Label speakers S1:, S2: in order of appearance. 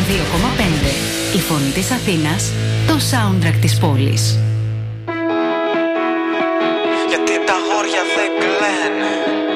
S1: 102,5. Η φωνή της Αθήνας, το soundtrack της πόλης.
S2: Γιατί τα αγόρια δεν κλαίνε.